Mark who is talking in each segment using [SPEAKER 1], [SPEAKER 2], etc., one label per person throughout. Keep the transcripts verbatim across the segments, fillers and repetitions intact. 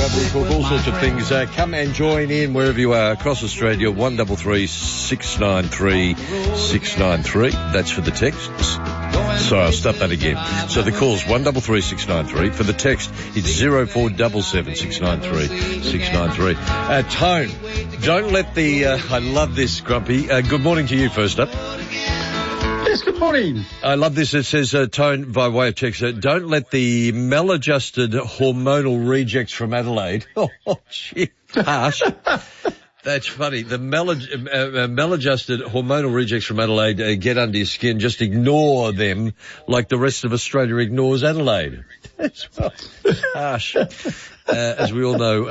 [SPEAKER 1] We'll talk all sorts of things. Uh, come and join in wherever you are across Australia. one double three six nine three six nine three. That's for the texts. Sorry, I'll start that again. So the call's one double three six nine three. For the text, it's zero four seven seven six nine three six nine three. Uh, Tone, don't let the. Uh, I love this, Grumpy. Uh, good morning to you. First up.
[SPEAKER 2] Yes, good morning.
[SPEAKER 1] I love this. It says, uh, Tone, by way of text, uh, don't let the maladjusted hormonal rejects from Adelaide. Oh, gee, harsh. That's funny. The malad- uh, uh, maladjusted hormonal rejects from Adelaide uh, get under your skin. Just ignore them like the rest of Australia ignores Adelaide. That's harsh. Uh, as we all know,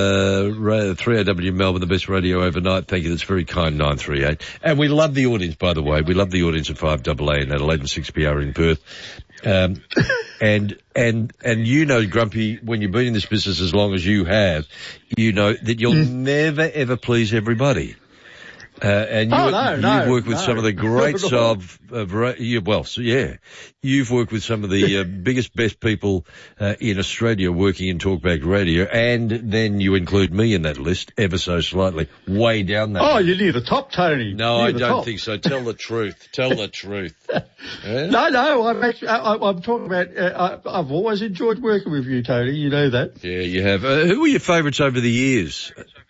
[SPEAKER 1] uh, three A W Melbourne, the best radio overnight. Thank you. That's very kind, nine three eight. And we love the audience, by the way. We love the audience at five A A in Adelaide and six P R in Perth. Um, and, and, and you know, Grumpy, when you've been in this business as long as you have, you know that you'll mm. never ever please everybody. Uh, and you,
[SPEAKER 2] oh, no,
[SPEAKER 1] you've
[SPEAKER 2] no,
[SPEAKER 1] worked with
[SPEAKER 2] no.
[SPEAKER 1] some of the greats of, of, well, so yeah, you've worked with some of the uh, biggest, best people uh, in Australia working in talkback radio, and then you include me in that list ever so slightly, way down that.
[SPEAKER 2] Oh,
[SPEAKER 1] list.
[SPEAKER 2] you're near the top, Tony.
[SPEAKER 1] No,
[SPEAKER 2] near
[SPEAKER 1] I
[SPEAKER 2] the
[SPEAKER 1] don't
[SPEAKER 2] top.
[SPEAKER 1] think so. Tell the truth. Tell the truth. Yeah?
[SPEAKER 2] No, no, I'm actually, I, I'm talking about, uh, I, I've always enjoyed working with you, Tony. You know that.
[SPEAKER 1] Yeah, you have. Uh, who were your favourites over the years?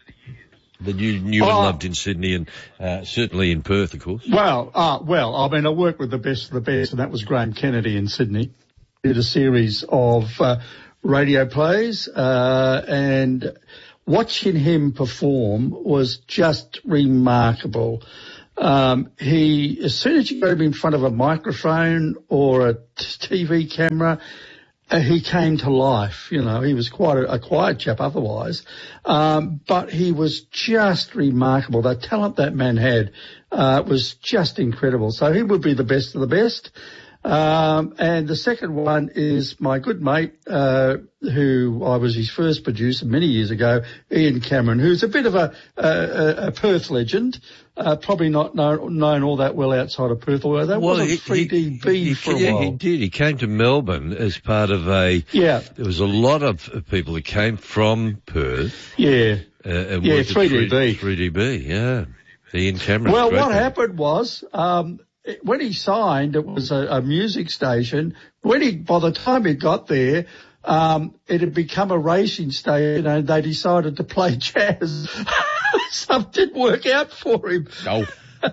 [SPEAKER 1] That you knew and
[SPEAKER 2] oh,
[SPEAKER 1] loved in Sydney and uh, certainly in Perth, of course.
[SPEAKER 2] Well, uh, well, I mean, I worked with the best of the best, and that was Graham Kennedy in Sydney. Did a series of uh, radio plays, uh, and watching him perform was just remarkable. Um, he, as soon as you got him in front of a microphone or a T V camera, Uh, he came to life, you know. He was quite a, a quiet chap otherwise, um, but he was just remarkable. The talent that man had uh, was just incredible. So he would be the best of the best. Um, and the second one is my good mate, uh, who I was his first producer many years ago, Ian Cameron, who's a bit of a, a, a Perth legend, uh, probably not know, known all that well outside of Perth, although that
[SPEAKER 1] well,
[SPEAKER 2] wasn't three D B
[SPEAKER 1] he,
[SPEAKER 2] for a
[SPEAKER 1] yeah,
[SPEAKER 2] while.
[SPEAKER 1] he did. He came to Melbourne as part of a,
[SPEAKER 2] yeah.
[SPEAKER 1] There was a lot of people that came from Perth.
[SPEAKER 2] Yeah.
[SPEAKER 1] Uh, and
[SPEAKER 2] yeah,
[SPEAKER 1] worked
[SPEAKER 2] three D B.
[SPEAKER 1] three D B, yeah. Ian Cameron.
[SPEAKER 2] Well, what
[SPEAKER 1] man.
[SPEAKER 2] happened was, um, when he signed, it was a, a music station. When he, by the time he got there, um, it had become a racing station, and they decided to play jazz. Something didn't work out for him.
[SPEAKER 1] No.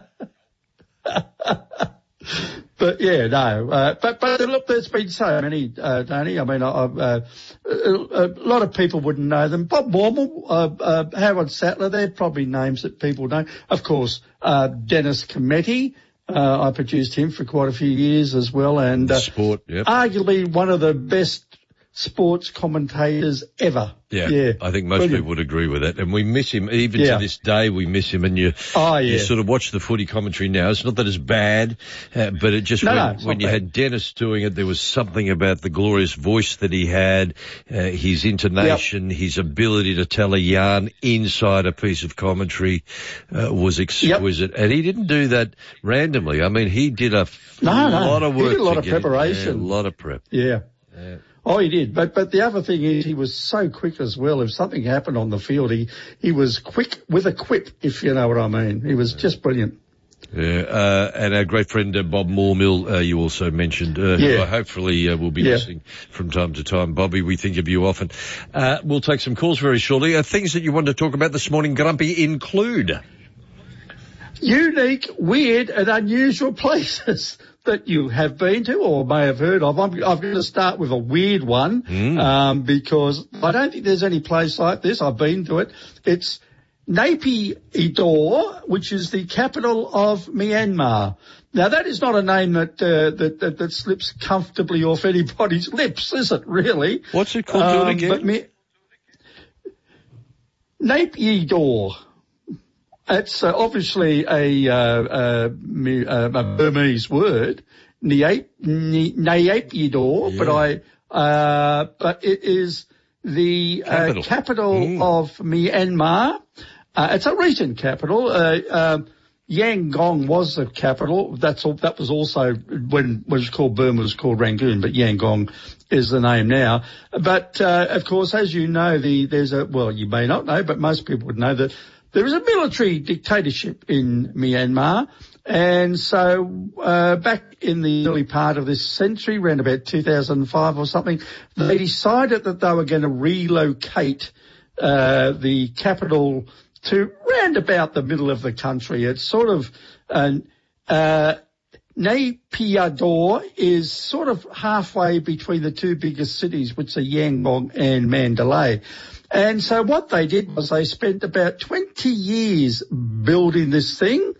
[SPEAKER 2] But yeah, no. Uh, but but look, there's been so many, uh, Tony. I mean, I, uh, a, a lot of people wouldn't know them. Bob Mormel, uh, uh, Howard Sattler, they're probably names that people know. Of course, uh, Dennis Cometti. Uh, I produced him for quite a few years as well, and uh,
[SPEAKER 1] sport, yep.
[SPEAKER 2] arguably one of the best sports commentators ever.
[SPEAKER 1] Yeah,
[SPEAKER 2] yeah.
[SPEAKER 1] I think most
[SPEAKER 2] Brilliant.
[SPEAKER 1] people would agree with that, and we miss him even
[SPEAKER 2] yeah.
[SPEAKER 1] to this day. We miss him, and you,
[SPEAKER 2] oh, yeah.
[SPEAKER 1] you sort of watch the footy commentary now. It's not that it's bad, uh, but it just
[SPEAKER 2] no,
[SPEAKER 1] when,
[SPEAKER 2] no,
[SPEAKER 1] when you
[SPEAKER 2] bad.
[SPEAKER 1] had Dennis doing it, there was something about the glorious voice that he had, uh, his intonation, yep. his ability to tell a yarn inside a piece of commentary uh, was exquisite, yep. and he didn't do that randomly. I mean, he did a
[SPEAKER 2] no,
[SPEAKER 1] lot
[SPEAKER 2] no.
[SPEAKER 1] of work.
[SPEAKER 2] He did a lot
[SPEAKER 1] to
[SPEAKER 2] of
[SPEAKER 1] get
[SPEAKER 2] preparation,
[SPEAKER 1] yeah, a lot of prep.
[SPEAKER 2] Yeah.
[SPEAKER 1] yeah.
[SPEAKER 2] Oh, he did. But but the other thing is he was so quick as well. If something happened on the field, he, he was quick with a quip, if you know what I mean. He was just brilliant.
[SPEAKER 1] Yeah, uh, and our great friend uh, Bob Moormill, uh, you also mentioned, uh,
[SPEAKER 2] yeah.
[SPEAKER 1] who I hopefully uh, will be
[SPEAKER 2] yeah.
[SPEAKER 1] listening from time to time. Bobby, we think of you often. Uh, we'll take some calls very shortly. Uh, things that you want to talk about this morning, Grumpy, include
[SPEAKER 2] unique, weird and unusual places that you have been to or may have heard of. I'm, I'm going to start with a weird one,
[SPEAKER 1] mm.
[SPEAKER 2] um, because I don't think there's any place like this. I've been to it. It's Naypyidaw, which is the capital of Myanmar. Now, that is not a name that, uh, that, that, that slips comfortably off anybody's lips, is it, really?
[SPEAKER 1] What's it called?
[SPEAKER 2] Um,
[SPEAKER 1] Do it again.
[SPEAKER 2] But me- Naypyidaw. It's uh, obviously a, uh, uh, a Burmese word, Naypyidaw,
[SPEAKER 1] yeah.
[SPEAKER 2] but I, uh, but it is the capital, uh, capital mm. of Myanmar. Uh, it's a recent capital. Uh, uh, Yangon was the capital. That's all, that was also when what was called Burma was called Rangoon, but Yangon is the name now. But, uh, of course, as you know, the, there's a, well, you may not know, but most people would know that there is a military dictatorship in Myanmar. And so, uh, back in the early part of this century, around about two thousand five or something, they decided that they were going to relocate, uh, the capital to round about the middle of the country. It's sort of, uh, uh, Naypyidaw is sort of halfway between the two biggest cities, which are Yangon and Mandalay. And so what they did was they spent about twenty years building this thing,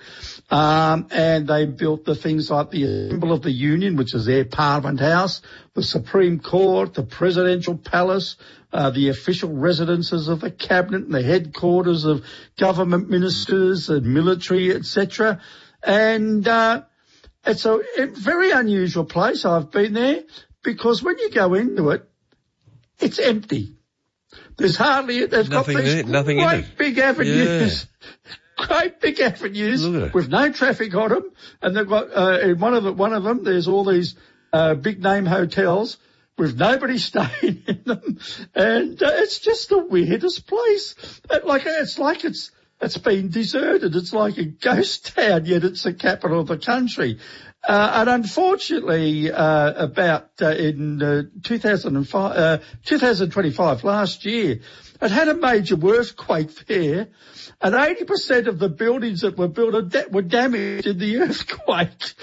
[SPEAKER 2] um, and they built the things like the Assembly of the Union, which is their Parliament House, the Supreme Court, the Presidential Palace, uh, the official residences of the Cabinet and the headquarters of government ministers and military, et cetera. And, uh, it's a, a very unusual place. I've been there because when you go into it, it's empty. There's hardly, they've
[SPEAKER 1] nothing
[SPEAKER 2] got these
[SPEAKER 1] in it, nothing
[SPEAKER 2] great
[SPEAKER 1] in it.
[SPEAKER 2] big avenues, yeah. great big avenues with no traffic on them. And they've got, uh, in one of the, one of them, there's all these, uh, big name hotels with nobody staying in them. And uh, it's just the weirdest place. It, like, it's like it's, it's been deserted. It's like a ghost town, yet it's the capital of the country. Uh, and unfortunately, uh, about, uh, in, uh, two thousand five, uh, twenty twenty-five, last year, it had a major earthquake there, and eighty percent of the buildings that were built were damaged in the earthquake.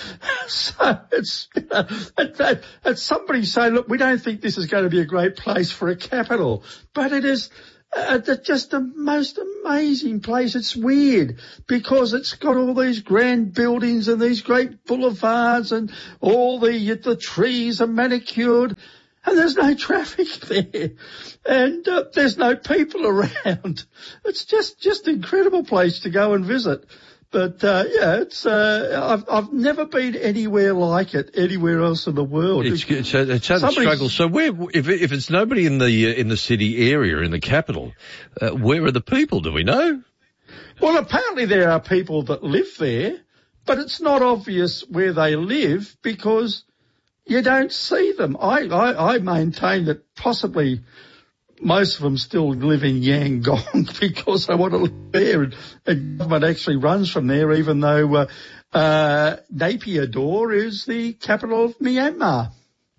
[SPEAKER 2] So it's, uh, it's, it's somebody saying, look, we don't think this is going to be a great place for a capital, but it is. Uh, just the most amazing place. It's weird because it's got all these grand buildings and these great boulevards and all the the trees are manicured and there's no traffic there and uh, there's no people around. It's just just an incredible place to go and visit. But, uh, yeah, it's, uh, I've, I've never been anywhere like it, anywhere else in the world.
[SPEAKER 1] It's, it's a, it's a struggle. So where, if, if it's nobody in the, uh, in the city area, in the capital, uh, where are the people? Do we know?
[SPEAKER 2] Well, apparently there are people that live there, but it's not obvious where they live because you don't see them. I, I, I maintain that possibly most of them still live in Yangon because they want to live there, and, and government actually runs from there, even though uh, uh, Naypyidaw is the capital of Myanmar.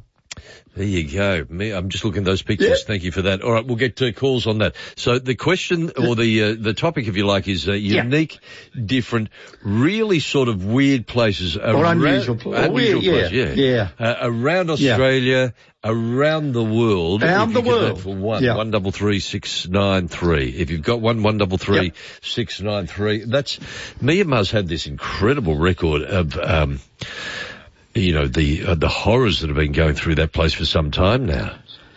[SPEAKER 1] There you go. Me, I'm just looking at those pictures.
[SPEAKER 2] Yeah.
[SPEAKER 1] Thank you for that. All right, we'll get to calls on that. So the question or the uh, the topic, if you like, is uh, unique, yeah. different, really sort of weird places.
[SPEAKER 2] Or around, unusual, pl- unusual
[SPEAKER 1] yeah,
[SPEAKER 2] places. Yeah, yeah.
[SPEAKER 1] Uh, around Australia, yeah. around the world.
[SPEAKER 2] Around the world.
[SPEAKER 1] For one,
[SPEAKER 2] yeah.
[SPEAKER 1] one double three six nine three. If you've got one, one double three yep. six nine three. That's Myanmar's had this incredible record of. Um, You know, the uh, the horrors that have been going through that place for some time now.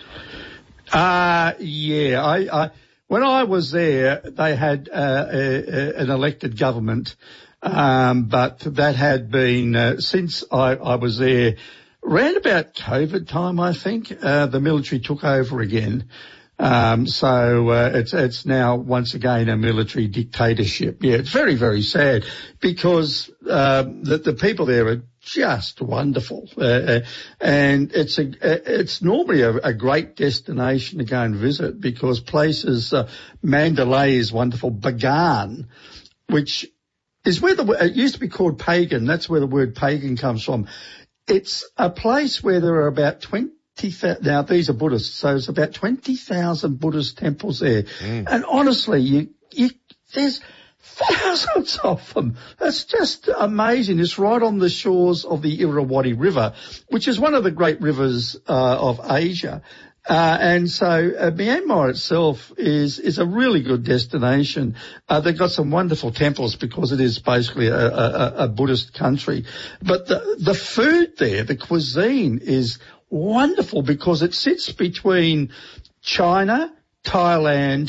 [SPEAKER 2] Uh, yeah. I, I when I was there, they had uh, a, a, an elected government, um, but that had been, uh, since I, I was there, around about COVID time, I think, uh, the military took over again. Um, so, uh, it's, it's now once again a military dictatorship. Yeah, it's very, very sad because, uh, the, the people there are just wonderful. Uh, and it's a, it's normally a, a great destination to go and visit because places, uh, Mandalay is wonderful. Bagan, which is where the, it used to be called pagan. That's where the word pagan comes from. It's a place where there are about twenty Now, these are Buddhists, so it's about twenty thousand Buddhist temples there. Mm. And honestly, you, you, there's thousands of them. It's just amazing. It's right on the shores of the Irrawaddy River, which is one of the great rivers uh, of Asia. Uh, and so uh, Myanmar itself is is a really good destination. Uh, they've got some wonderful temples because it is basically a, a, a Buddhist country. But the, the food there, the cuisine is wonderful because it sits between China, Thailand,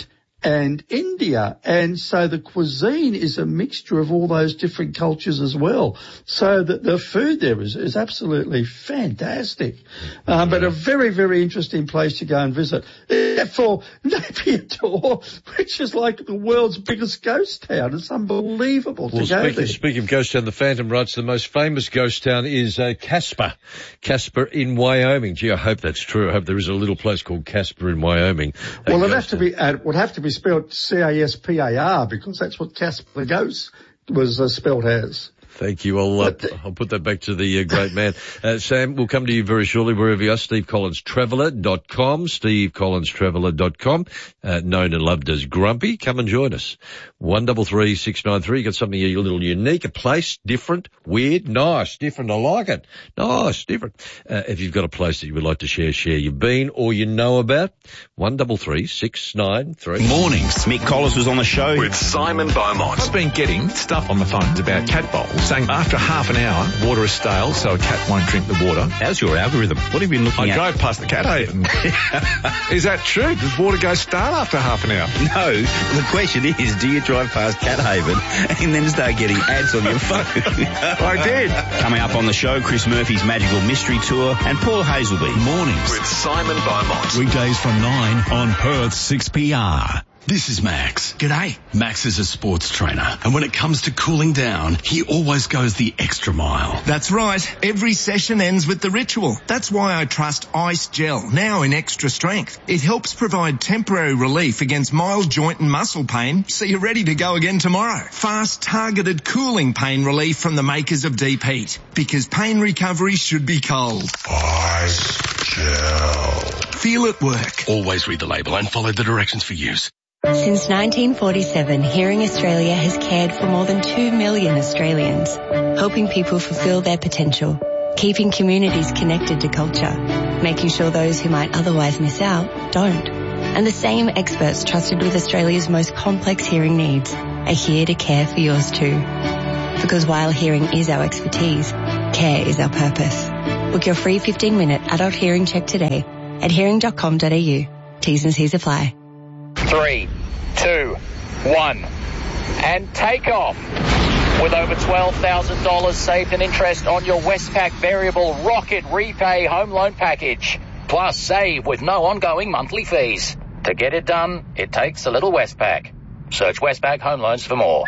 [SPEAKER 2] and India. And so the cuisine is a mixture of all those different cultures as well. So the, the food there is, is absolutely fantastic. Um, but a very, very interesting place to go and visit. For Naypyidaw, which is like the world's biggest ghost town. It's unbelievable
[SPEAKER 1] well,
[SPEAKER 2] to go
[SPEAKER 1] speaking,
[SPEAKER 2] there.
[SPEAKER 1] Speaking of ghost town, the Phantom writes the most famous ghost town is uh, Casper. Casper in Wyoming. Gee, I hope that's true. I hope there is a little place called Casper in Wyoming.
[SPEAKER 2] Well, it'd have to be, uh, would have to be spelled C A S P A R because that's what Casper the Ghost was uh, spelled as.
[SPEAKER 1] Thank you. I'll, uh, I'll put that back to the uh, great man. Uh, Sam, we'll come to you very shortly wherever you are. Steve Collins Traveller dot com, Steve Collins Traveller dot com, uh, known and loved as Grumpy. Come and join us. one three three six nine three. You got something a little unique, a place, different, weird, nice, different. I like it. Nice, different. Uh, if you've got a place that you would like to share, share you've been or you know about, one three three six nine three.
[SPEAKER 3] Mornings. Mick Collis was on the show
[SPEAKER 4] with Simon Beaumont. I've been getting stuff on the phones about cat bowls saying after half an hour, water is stale, so a cat won't drink the water.
[SPEAKER 3] How's your algorithm? What have you been looking
[SPEAKER 4] I
[SPEAKER 3] at?
[SPEAKER 4] I drove past the cat haven. Is that true? Does water go stale after half an hour?
[SPEAKER 3] No. The question is, do you drive past Cat Haven and then start getting ads on your phone?
[SPEAKER 4] I did.
[SPEAKER 3] Coming up on the show, Chris Murphy's Magical Mystery Tour and Paul Hazelby.
[SPEAKER 5] Mornings
[SPEAKER 4] With Simon Beaumont.
[SPEAKER 5] weekdays from nine on Perth six P R. This is Max.
[SPEAKER 6] G'day.
[SPEAKER 5] Max is a sports trainer, and when it comes to cooling down, he always goes the extra mile.
[SPEAKER 6] That's right. Every session ends with the ritual. That's why I trust Ice Gel, now in extra strength. It helps provide temporary relief against mild joint and muscle pain, so you're ready to go again tomorrow. Fast, targeted cooling pain relief from the makers of Deep Heat. Because pain recovery should be cold.
[SPEAKER 5] Ice Gel.
[SPEAKER 6] Feel it work.
[SPEAKER 5] Always read the label and follow the directions for use.
[SPEAKER 7] Since nineteen forty-seven, Hearing Australia has cared for more than two million Australians, helping people fulfil their potential, keeping communities connected to culture, making sure those who might otherwise miss out don't. And the same experts trusted with Australia's most complex hearing needs are here to care for yours too. Because while hearing is our expertise, care is our purpose. Book your free fifteen minute adult hearing check today at hearing dot com dot a u. T's and C's apply.
[SPEAKER 8] Three, two, one, and take off. With over twelve thousand dollars saved in interest on your Westpac Variable Rocket Repay Home Loan Package. Plus save with no ongoing monthly fees. To get it done, it takes a little Westpac. Search Westpac Home Loans for more.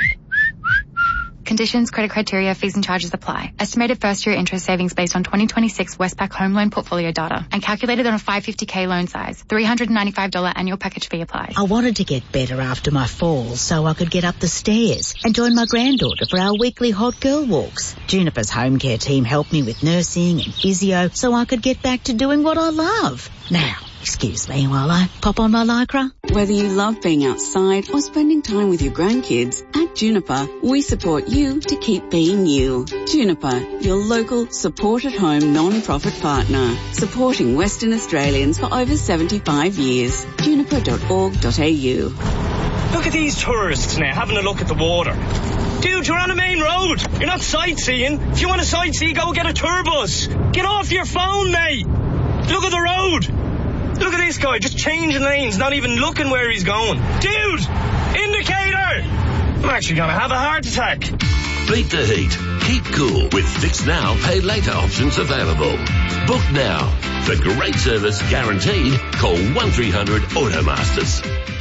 [SPEAKER 9] Conditions, credit criteria, fees and charges apply. Estimated first-year interest savings based on twenty twenty-six Westpac home loan portfolio data and calculated on a five hundred fifty K loan size. three hundred ninety-five dollars annual package fee applies.
[SPEAKER 10] I wanted to get better after my fall so I could get up the stairs and join my granddaughter for our weekly hot girl walks. Juniper's home care team helped me with nursing and physio so I could get back to doing what I love. Now, excuse me while I pop on my Lycra.
[SPEAKER 11] Whether you love being outside or spending time with your grandkids, at Juniper, we support you to keep being you. Juniper, your local support-at-home non-profit partner, supporting Western Australians for over seventy-five years. juniper dot org dot a u.
[SPEAKER 12] Look at these tourists now having a look at the water. Dude, you're on a main road. You're not sightseeing. If you want to sightsee, go get a tour bus. Get off your phone, mate. Look at the road. Look at this guy, just changing lanes, not even looking where he's going. Dude! Indicator! I'm actually going to have a heart attack.
[SPEAKER 13] Beat the heat. Keep cool with Fix Now, Pay Later options available. Book now. For great service guaranteed, call one three hundred Automasters.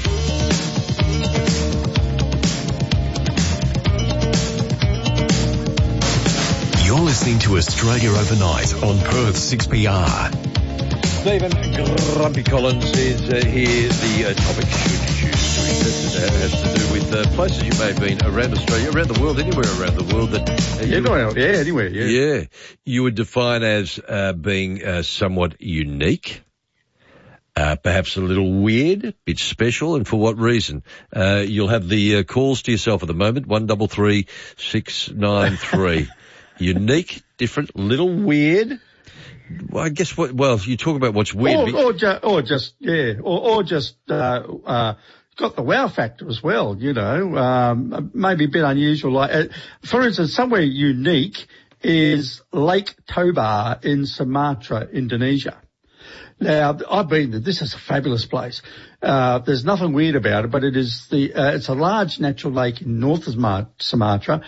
[SPEAKER 5] You're listening to Australia Overnight on Perth six P R.
[SPEAKER 1] Stephen Grumpy Collins is uh, here. The uh, topic should you choose to has to do with uh, places you may have been around Australia, around the world, anywhere around the world that uh,
[SPEAKER 2] yeah,
[SPEAKER 1] you,
[SPEAKER 2] no, yeah, anywhere, yeah,
[SPEAKER 1] yeah, you would define as uh, being uh, somewhat unique. Uh, perhaps a little weird, a bit special, and for what reason? Uh, you'll have the uh, calls to yourself at the moment, one double three six nine three. Unique, different, little weird. Well, I guess what, well, you talk about what's weird.
[SPEAKER 2] Or, or, ju- or just, yeah, or, or just, uh, uh, got the wow factor as well, you know, um, maybe a bit unusual. Like, uh, for instance, somewhere unique is Lake Toba in Sumatra, Indonesia. Now, I've been there. This is a fabulous place. Uh, there's nothing weird about it, but it is the, uh, it's a large natural lake in North Sumatra,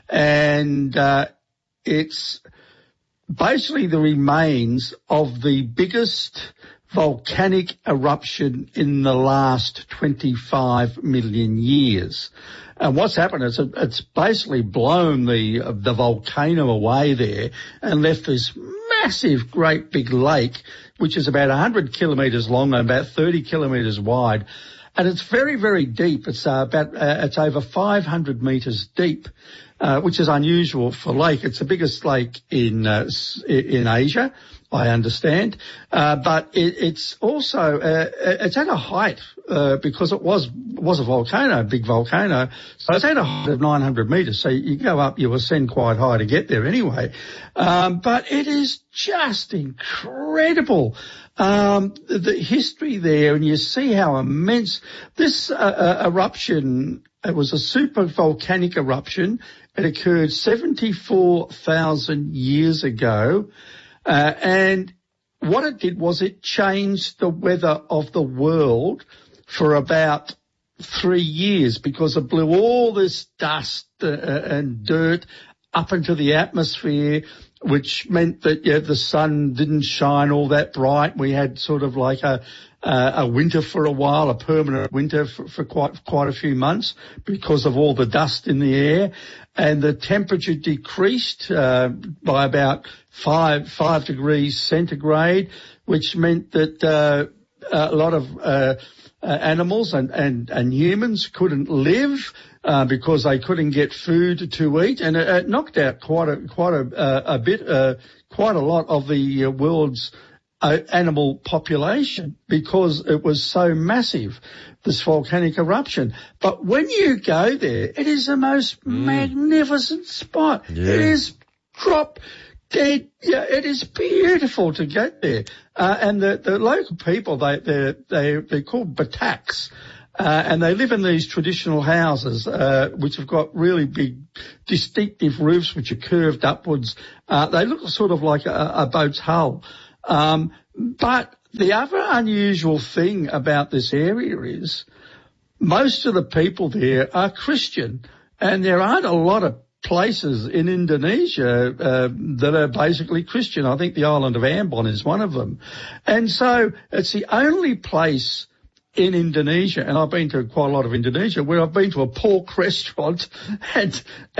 [SPEAKER 2] and, uh, it's basically the remains of the biggest volcanic eruption in the last twenty-five million years. And what's happened is it, it's basically blown the the volcano away there and left this massive, great big lake, which is about one hundred kilometres long and about thirty kilometres wide. And it's very, very deep. It's uh, about uh, it's over five hundred metres deep, uh, which is unusual for a lake. It's the biggest lake in uh, in Asia, I understand, uh, but it, it's also uh, it's at a height uh, because it was was a volcano, a big volcano. So it's at a height of nine hundred metres. So you go up, you ascend quite high to get there anyway. Um, but it is just incredible. Um, the, the history there, and you see how immense this uh, uh, eruption. It was a super volcanic eruption. It occurred seventy-four thousand years ago. Uh, and what it did was it changed the weather of the world for about three years because it blew all this dust uh, and dirt up into the atmosphere, which meant that yeah, the sun didn't shine all that bright. We had sort of like a uh, a winter for a while, a permanent winter for, for quite quite a few months because of all the dust in the air, and the temperature decreased uh, by about five five degrees centigrade, which meant that uh, a lot of uh, uh, animals and, and and humans couldn't live uh, because they couldn't get food to eat, and it, it knocked out quite a quite a, uh, a bit, uh, quite a lot of the uh, world's uh, animal population because it was so massive, this volcanic eruption. But when you go there, it is the most mm. magnificent spot. Yeah. It is drop dead. Yeah, it is beautiful to get there. Uh, and the, the local people, they, they're, they, they're called Bataks. Uh, and they live in these traditional houses, uh, which have got really big, distinctive roofs, which are curved upwards. Uh, they look sort of like a, a boat's hull. Um, but the other unusual thing about this area is most of the people there are Christian, and there aren't a lot of places in Indonesia uh, that are basically Christian. I think the island of Ambon is one of them. And so it's the only place in Indonesia, and I've been to quite a lot of Indonesia, where I've been to a pork restaurant, and,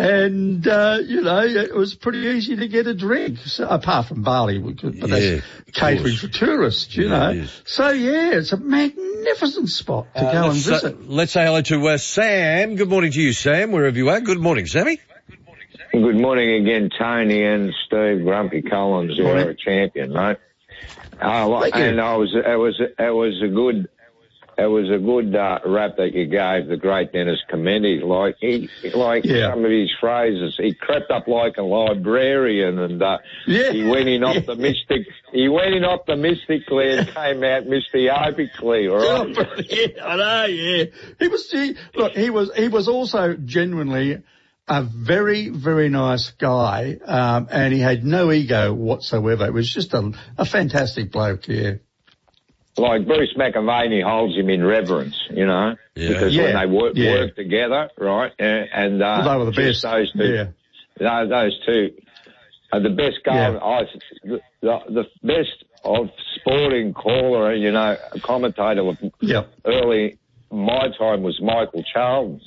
[SPEAKER 2] and uh, you know, it was pretty easy to get a drink, so, apart from Bali, we could, but yeah, that's catering for tourists, you yeah, know. So, yeah, it's a magnificent spot to uh, go and visit.
[SPEAKER 1] Uh, let's say hello to uh, Sam. Good morning to you, Sam, wherever you are. Good morning, Sammy.
[SPEAKER 14] Good morning again, Tony and Steve Grumpy Collins. You're a champion, mate. Uh, and I was, it was, it was a good, it was a good uh, rap that you gave the great Dennis Cometti. Like he, like yeah. some of his phrases, he crept up like a librarian, and uh, yeah. he went in optimistic. Yeah. He went in optimistically and came out mystiopically. All right.
[SPEAKER 2] Yeah, I know. Yeah, he was. He, look, he was. He was also genuinely a very, very nice guy, um, and he had no ego whatsoever. It was just a, a fantastic bloke, yeah.
[SPEAKER 14] Like Bruce McAvaney holds him in reverence, you know, yeah. because yeah. when they work, yeah. work together, right, and, and uh,
[SPEAKER 2] well, they were the best.
[SPEAKER 14] Those two,
[SPEAKER 2] yeah.
[SPEAKER 14] those, those two are the best guy. Yeah. I, the, the, the best of sporting caller, you know, commentator of
[SPEAKER 2] yep.
[SPEAKER 14] early my time was Michael Charlton.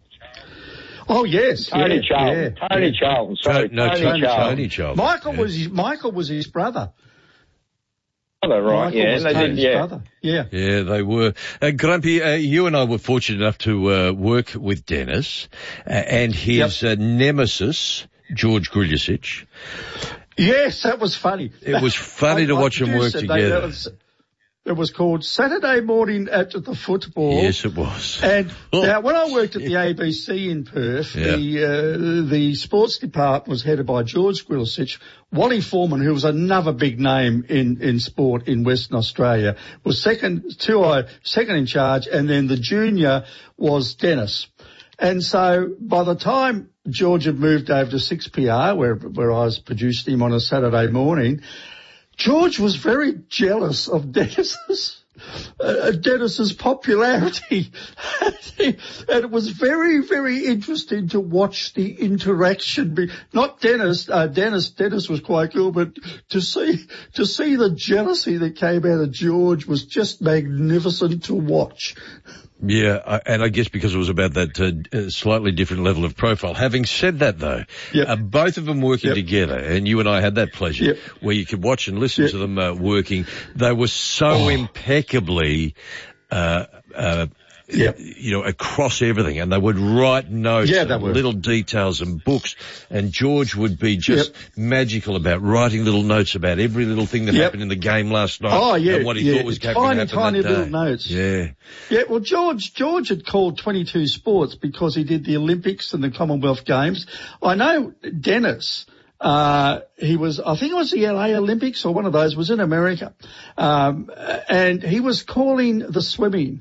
[SPEAKER 2] Oh yes,
[SPEAKER 14] Tony
[SPEAKER 2] yeah,
[SPEAKER 14] Charlton.
[SPEAKER 2] Yeah,
[SPEAKER 14] Tony
[SPEAKER 2] yeah.
[SPEAKER 14] Charlton. Sorry,
[SPEAKER 1] no,
[SPEAKER 14] Tony,
[SPEAKER 1] Tony
[SPEAKER 14] Charlton.
[SPEAKER 1] Tony Charlton.
[SPEAKER 2] Michael
[SPEAKER 1] yeah.
[SPEAKER 2] was his, Michael was his brother.
[SPEAKER 14] Brother, right?
[SPEAKER 2] Michael
[SPEAKER 14] yeah,
[SPEAKER 2] was
[SPEAKER 14] they
[SPEAKER 2] Tony's
[SPEAKER 14] did. Yeah,
[SPEAKER 2] brother. Yeah,
[SPEAKER 1] yeah, they were. Uh, Grumpy, uh, you and I were fortunate enough to uh, work with Dennis uh, and his
[SPEAKER 2] yep.
[SPEAKER 1] uh, nemesis, George Griličić.
[SPEAKER 2] Yes, that was funny.
[SPEAKER 1] It was funny
[SPEAKER 2] I,
[SPEAKER 1] to
[SPEAKER 2] I
[SPEAKER 1] watch them work
[SPEAKER 2] it.
[SPEAKER 1] together.
[SPEAKER 2] They, was, it was called Saturday Morning at the Football.
[SPEAKER 1] Yes, it was.
[SPEAKER 2] And now, when I worked at the A B C in Perth,
[SPEAKER 1] yeah.
[SPEAKER 2] the uh, the sports department was headed by George Griličić. Wally Foreman, who was another big name in, in sport in Western Australia, was second, two I, second in charge, and then the junior was Dennis. And so by the time George had moved over to six P R, where, where I was producing him on a Saturday morning, George was very jealous of Dennis's. Uh, Dennis's popularity. And it was very, very interesting to watch the interaction. Be- not Dennis, uh, Dennis, Dennis was quite cool, but to see, to see the jealousy that came out of George was just magnificent to watch.
[SPEAKER 1] Yeah, I- and I guess because it was about that uh, slightly different level of profile. Having said that, though,
[SPEAKER 2] Yep.
[SPEAKER 1] uh, both of them working
[SPEAKER 2] Yep.
[SPEAKER 1] together, and you and I had that pleasure,
[SPEAKER 2] Yep.
[SPEAKER 1] where you could watch and listen
[SPEAKER 2] Yep.
[SPEAKER 1] to them uh, working. They were so
[SPEAKER 2] Oh.
[SPEAKER 1] impeccably, uh, uh,
[SPEAKER 2] Yep.
[SPEAKER 1] you know, across everything, and they would write notes,
[SPEAKER 2] Yeah, they
[SPEAKER 1] and
[SPEAKER 2] were.
[SPEAKER 1] little details and books, and George would be just
[SPEAKER 2] Yep.
[SPEAKER 1] magical about writing little notes about every little thing that
[SPEAKER 2] Yep.
[SPEAKER 1] happened in the game last night.
[SPEAKER 2] Oh, yeah,
[SPEAKER 1] and what he
[SPEAKER 2] yeah.
[SPEAKER 1] thought was going
[SPEAKER 2] Tiny,
[SPEAKER 1] to happen
[SPEAKER 2] tiny
[SPEAKER 1] that
[SPEAKER 2] little
[SPEAKER 1] day.
[SPEAKER 2] notes.
[SPEAKER 1] Yeah.
[SPEAKER 2] Yeah, well, George, George had called twenty-two Sports because he did the Olympics and the Commonwealth Games. I know Dennis, uh, he was, I think it was the L A Olympics or one of those, was in America. Um, and he was calling the swimming.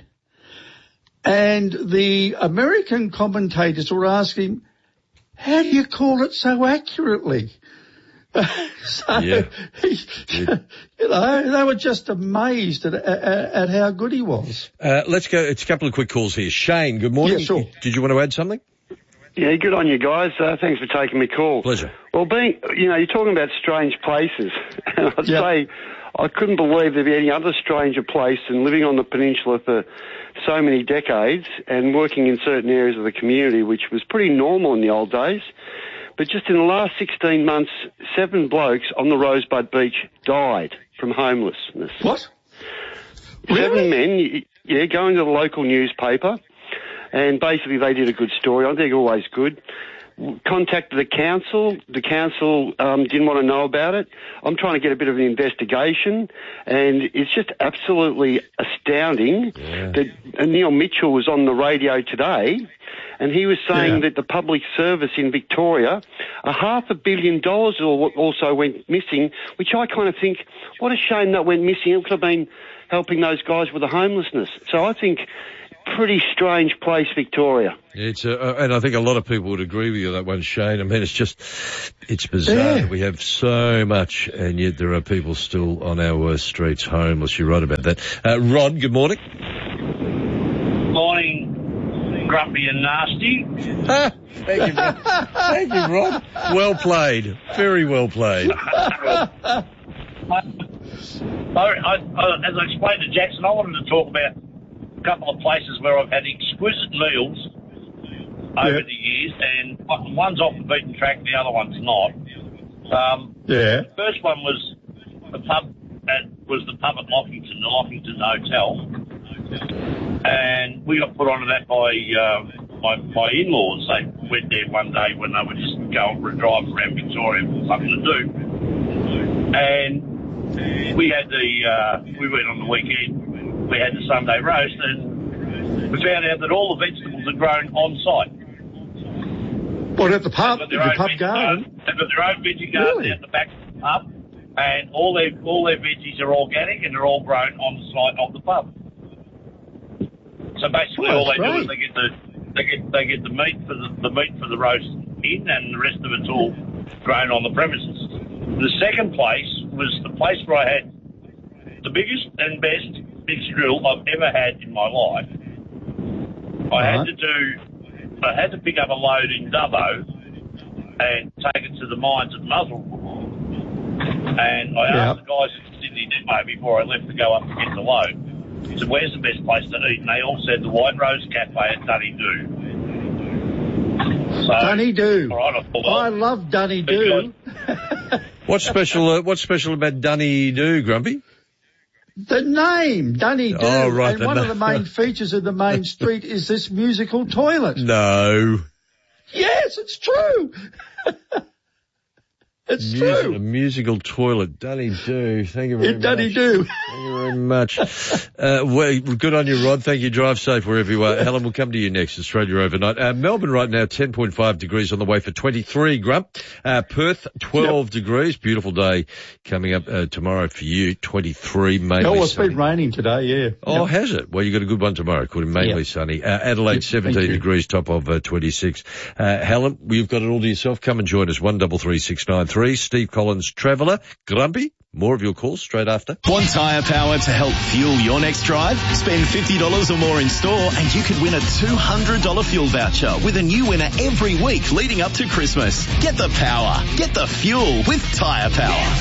[SPEAKER 2] And the American commentators were asking him, how do you call it so accurately? so,
[SPEAKER 1] Yeah.
[SPEAKER 2] he, you know, they were just amazed at, at, at how good he was.
[SPEAKER 1] Uh, let's go. It's a couple of quick calls here. Shane, good morning.
[SPEAKER 2] Yeah, sure.
[SPEAKER 1] Did you want to add something?
[SPEAKER 15] Yeah, good on you guys. Uh, thanks for taking my call.
[SPEAKER 1] Pleasure.
[SPEAKER 15] Well, being, you know, you're talking about strange places. And I'd
[SPEAKER 2] Yep.
[SPEAKER 15] say I couldn't believe there'd be any other stranger place than living on the peninsula for so many decades and working in certain areas of the community, which was pretty normal in the old days. But just in the last sixteen months, seven blokes on the Rosebud Beach died from homelessness.
[SPEAKER 2] What?
[SPEAKER 15] Seven men, y- yeah, going to the local newspaper, and basically they did a good story. I think always good. Contacted the council. The council um, didn't want to know about it. I'm trying to get a bit of an investigation, and it's just absolutely astounding
[SPEAKER 1] Yeah.
[SPEAKER 15] that Neil Mitchell was on the radio today, and he was saying
[SPEAKER 2] Yeah.
[SPEAKER 15] that the public service in Victoria, a half a billion dollars al- also went missing, which I kind of think, what a shame that went missing. It could have been helping those guys with the homelessness. So I think pretty strange place, Victoria.
[SPEAKER 1] It's uh, and I think a lot of people would agree with you that one, Shane. I mean, it's just, it's bizarre.
[SPEAKER 2] Yeah.
[SPEAKER 1] We have so much, and yet there are people still on our uh, streets homeless. You're right about that. Uh, Rod, good morning.
[SPEAKER 16] Morning, grumpy and nasty.
[SPEAKER 1] Ah, thank you, Rod. Thank you, Rod. Well played. Very well played.
[SPEAKER 16] I, I, I, as I explained to Jackson, I wanted to talk about a couple of places where I've had exquisite meals over
[SPEAKER 2] Yeah.
[SPEAKER 16] the years, and one's off the beaten track, the other one's not. Um,
[SPEAKER 2] Yeah.
[SPEAKER 16] the first one was the pub at was the pub at Lockington, the Lockington Hotel, and we got put onto that by uh, my my in-laws. They went there one day when they were just going for a drive around Victoria, something to do, and we had the uh, we went on the weekend. We had the Sunday roast, and we found out that all the vegetables are grown on site.
[SPEAKER 2] What, at the pub?
[SPEAKER 16] They've got
[SPEAKER 2] The
[SPEAKER 16] their own
[SPEAKER 2] pub
[SPEAKER 16] veg
[SPEAKER 2] garden?
[SPEAKER 16] garden. They've got their own veggie garden
[SPEAKER 2] Really?
[SPEAKER 16] out the back of the pub, and all their all their veggies are organic and they're all grown on the site of the pub. So basically,
[SPEAKER 2] Oh,
[SPEAKER 16] all they
[SPEAKER 2] that's
[SPEAKER 16] do is
[SPEAKER 2] great.
[SPEAKER 16] they get the they get they get the meat for the, the meat for the roast in, and the rest of it's all grown on the premises. The second place was the place where I had the biggest and best mixed grill I've ever had in my life. I
[SPEAKER 2] Uh-huh.
[SPEAKER 16] had to do, I had to pick up a load in Dubbo and take it to the mines at Muzzle. And I asked
[SPEAKER 2] Yep.
[SPEAKER 16] the guys in Sydney Depot before I left to go up to get the load, I said, where's the best place to eat? And they all said the White Rose Cafe at Dunny Doo. So,
[SPEAKER 2] Dunny Doo.
[SPEAKER 16] all right, I thought, well,
[SPEAKER 2] I love Dunny Doo.
[SPEAKER 1] What's special? Uh, what's special about Dunny Doo, Grumpy?
[SPEAKER 2] The name, Dunny Doo.
[SPEAKER 1] Oh, right,
[SPEAKER 2] And
[SPEAKER 1] the
[SPEAKER 2] one of
[SPEAKER 1] name.
[SPEAKER 2] the main features of the main street is this musical toilet.
[SPEAKER 1] No.
[SPEAKER 2] Yes, it's true. It's
[SPEAKER 1] Music,
[SPEAKER 2] true.
[SPEAKER 1] a musical toilet. Dunny Doo. Thank you very
[SPEAKER 2] It
[SPEAKER 1] much.
[SPEAKER 2] Dunny Doo.
[SPEAKER 1] Thank you very much. Uh, well, good on you, Rod. Thank you. Drive safe wherever you are. Helen, we'll come to you next. Australia overnight. Uh, Melbourne right now, ten point five degrees on the way for twenty-three, Grump. Uh, Perth, twelve
[SPEAKER 2] Yep.
[SPEAKER 1] degrees. Beautiful day coming up uh, tomorrow for you. twenty-three, mainly
[SPEAKER 2] Oh, it's
[SPEAKER 1] sunny.
[SPEAKER 2] been raining today, yeah.
[SPEAKER 1] Oh,
[SPEAKER 2] Yep.
[SPEAKER 1] has it? Well, you got a good one tomorrow, according mainly
[SPEAKER 2] Yep.
[SPEAKER 1] sunny. Uh, Adelaide,
[SPEAKER 2] Yep, thank
[SPEAKER 1] seventeen
[SPEAKER 2] you.
[SPEAKER 1] degrees, top of uh, twenty-six. Uh, Helen, you've got it all to yourself. Come and join us. one three three six nine three. Steve Collins, Traveller. Grumpy. More of your calls straight after.
[SPEAKER 17] Want tyre power to help fuel your next drive? Spend fifty dollars or more in store and you could win a two hundred dollars fuel voucher with a new winner every week leading up to Christmas. Get the power. Get the fuel with Tyre Power.